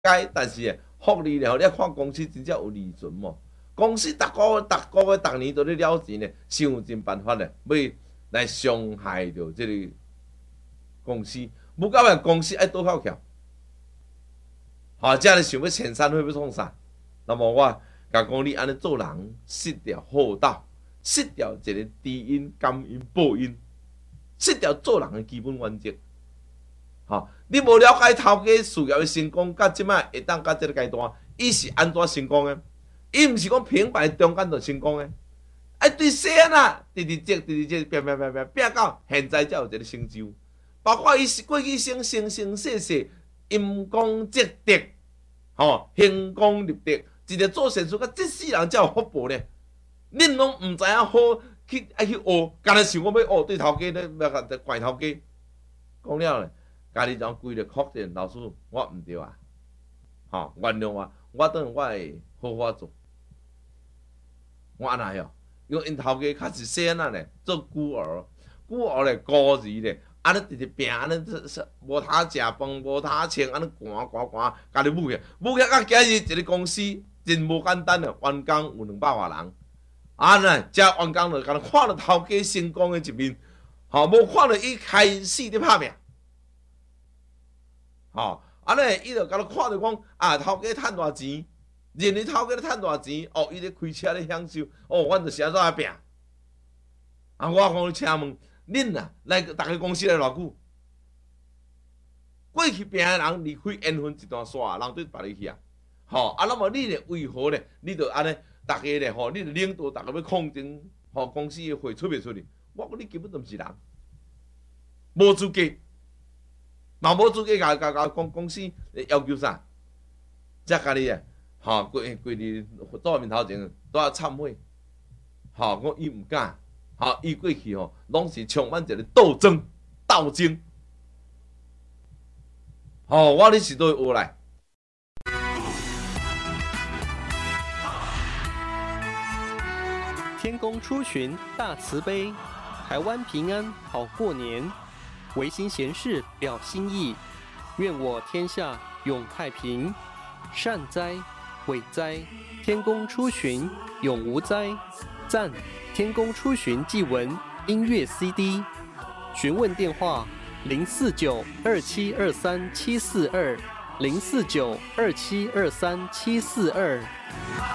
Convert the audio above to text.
该，但是福利了，你看公司真正有利润无？公司逐个月、逐年都咧了钱咧，想尽办法咧，要来伤害着即个公司。无搞完公司爱倒口桥，吼，即个想要遣散费要创啥？那么我甲讲你安尼做人失掉厚道，失掉一个知恩、感恩、报恩，失掉做人的基本原则。吼，你无了解头家事业的成功，甲即摆会当到即个阶段，伊是安怎成功的？伊毋是讲平白中间就成功的，对细汉啊，直直拼到现在才有一个成就。包括伊是过去生世世阴功积德，兴功立德，一直做善事，甲这世人才有福报咧。恁拢毋知影好爱去学，干那想讲要学对头家咧，要怪头家。讲了咧，家己将规个确认，老师我毋对啊，原谅我等我会好好做。我安那哟，因为因头家确实细汉咧做孤儿咧孤儿咧。安尼直直拼，安尼无他食饭，无他穿，安尼寒，家己舞起，到今日一个公司真无简单啊！员工有200外人，呢，遮员工就敢若看到头家成功的一面，无看到伊开始咧拍拼，尼伊就敢若看到讲头家趁偌钱，认为头家咧趁偌钱，伊咧开车咧享受，阮就是安怎来拼，我讲你请问。恁啊，来逐个公司来偌久？过去拼的人离开缘分一段线，人对别个去啊。那么你咧为何咧？你就安尼，逐个咧你就领导逐个要抗争，公司的货出袂出去？我讲你根本就毋是人，无资格，嘛无资格甲公司要求啥？则家己啊，规日做面头前都要忏悔，我伊毋敢。伊过去拢是充满一个斗争。我咧是都学来。 天公出巡大慈悲，台湾平安好过年。唯心闲事表心意，愿我天下永太平。善哉，伟哉，天公出巡永无灾。赞。天公出巡祭文音乐 CD， 询问电话049-2723-742，049-2723-742。